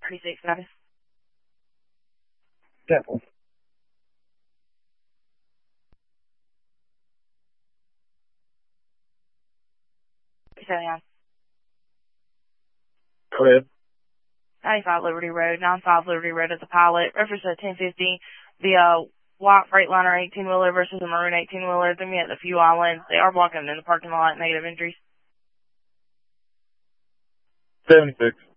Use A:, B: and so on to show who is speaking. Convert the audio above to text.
A: 36 status.
B: Temple.
A: 79.
B: Go ahead.
A: 95 Liberty Road, 95 Liberty Road as a pilot. Reference to 1050, the white Freightliner 18-wheeler versus a maroon 18-wheeler. They're at the Few Islands. They are blocking them in the parking lot. Negative entries.
B: 76.